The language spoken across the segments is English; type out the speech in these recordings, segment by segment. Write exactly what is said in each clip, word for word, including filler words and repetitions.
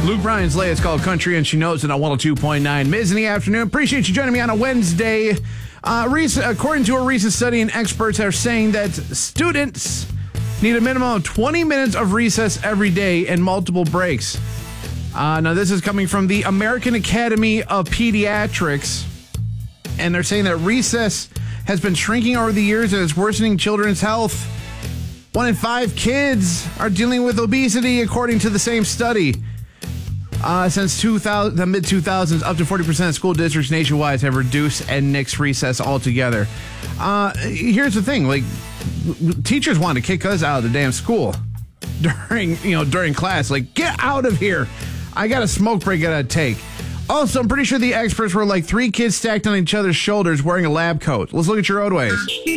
Luke Bryan's latest called Country, and she knows it on one oh two point nine. Miz in the afternoon. Appreciate you joining me on a Wednesday. Uh, recent, according to a recent study, and experts are saying that students need a minimum of twenty minutes of recess every day and multiple breaks. Uh, now, this is coming from the American Academy of Pediatrics, and they're saying that recess has been shrinking over the years and it's worsening children's health. One in five kids are dealing with obesity, according to the same study. Uh, since two thousand, the mid two thousands, up to forty percent of school districts nationwide have reduced and nixed recess altogether. Uh, here's the thing, like, teachers want to kick us out of the damn school during, you know, during class. Like, get out of here. I got a smoke break I gotta take. Also, I'm pretty sure the experts were like three kids stacked on each other's shoulders wearing a lab coat. Let's look at your roadways.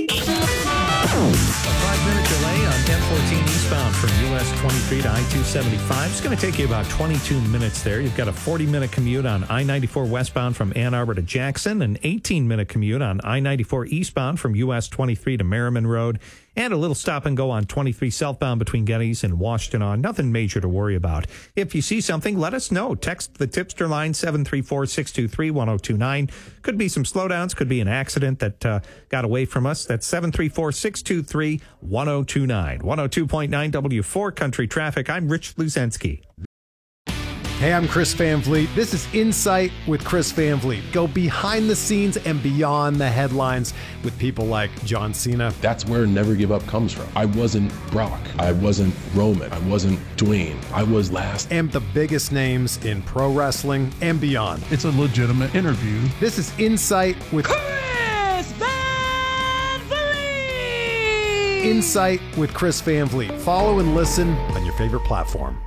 Five-minute delay on ten fourteen eastbound from U S twenty-three to I two seventy-five. It's going to take you about twenty-two minutes there. You've got a forty-minute commute on I ninety-four westbound from Ann Arbor to Jackson, an eighteen-minute commute on I ninety-four eastbound from U S twenty-three to Merriman Road, and a little stop and go on twenty-three southbound between Gettys and Washtenaw. Nothing major to worry about. If you see something, let us know. Text the tipster line seven three four, six two three, one oh two nine. Could be some slowdowns, could be an accident that uh, got away from us. That's seven three four, six two three, one oh two nine. one oh two point nine W four Country Traffic. I'm Rich Luzensky. Hey, I'm Chris Van Vliet. This is Insight with Chris Van Vliet. Go behind the scenes and beyond the headlines with people like John Cena. That's where Never Give Up comes from. I wasn't Brock. I wasn't Roman. I wasn't Dwayne. I was last. And the biggest names in pro wrestling and beyond. It's a legitimate interview. This is Insight with Chris Van Vliet. Insight with Chris Van Vliet. Follow and listen on your favorite platform.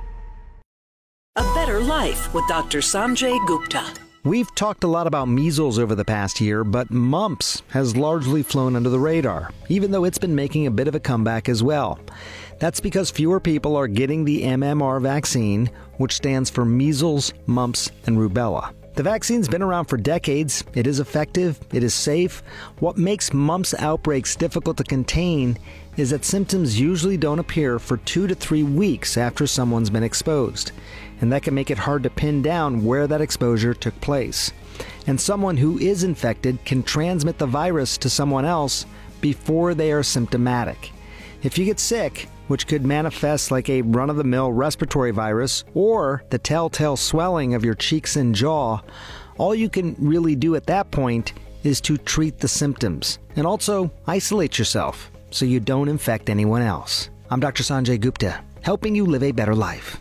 A Better Life with Doctor Sanjay Gupta. We've talked a lot about measles over the past year, but mumps has largely flown under the radar, even though it's been making a bit of a comeback as well. That's because fewer people are getting the M M R vaccine, which stands for measles, mumps, and rubella. The vaccine's been around for decades. It is effective. It is safe. What makes mumps outbreaks difficult to contain is that symptoms usually don't appear for two to three weeks after someone's been exposed. And that can make it hard to pin down where that exposure took place. And someone who is infected can transmit the virus to someone else before they are symptomatic. If you get sick, which could manifest like a run-of-the-mill respiratory virus or the telltale swelling of your cheeks and jaw, all you can really do at that point is to treat the symptoms and also isolate yourself so you don't infect anyone else. I'm Doctor Sanjay Gupta, helping you live a better life.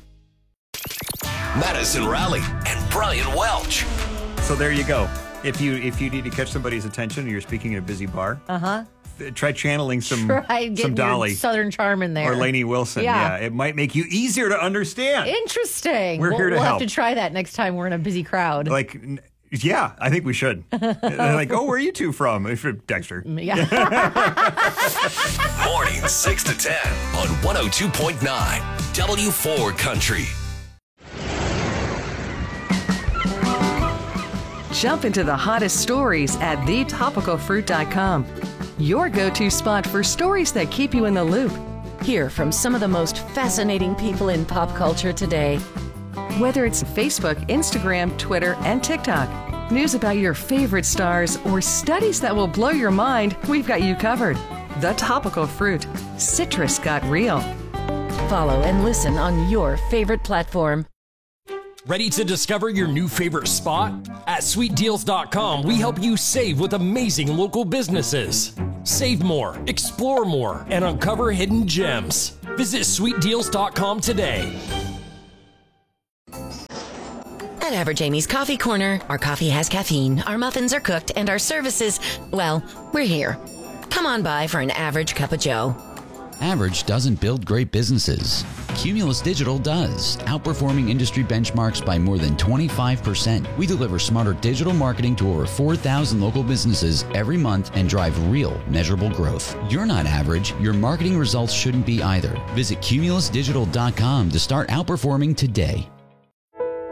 Madison Raleigh and Brian Welch. So there you go. If you if you need to catch somebody's attention and you're speaking at a busy bar, uh-huh. try channeling some try some Dolly, your Southern charm in there, or Lainey Wilson. Yeah. yeah, it might make you easier to understand. Interesting. We're we'll, here to we'll help. have to try that next time we're in a busy crowd. Like, yeah, I think we should. They're like, oh, where are you two from? It's from Dexter. Yeah. Morning six to ten on one oh two point nine W four Country. Jump into the hottest stories at the topical fruit dot com. Your go-to spot for stories that keep you in the loop. Hear from some of the most fascinating people in pop culture today. Whether it's Facebook, Instagram, Twitter, and TikTok, news about your favorite stars, or studies that will blow your mind, we've got you covered. The Topical Fruit. Citrus got real. Follow and listen on your favorite platform. Ready to discover your new favorite spot? At sweet deals dot com, we help you save with amazing local businesses. Save more, explore more, and uncover hidden gems. Visit sweet deals dot com today. At Average Amy's Coffee Corner, our coffee has caffeine, our muffins are cooked, and our services, well, we're here. Come on by for an average cup of joe. Average doesn't build great businesses. Cumulus Digital does, outperforming industry benchmarks by more than twenty-five percent. We deliver smarter digital marketing to over four thousand local businesses every month and drive real, measurable growth. You're not average. Your marketing results shouldn't be either. Visit cumulus digital dot com to start outperforming today.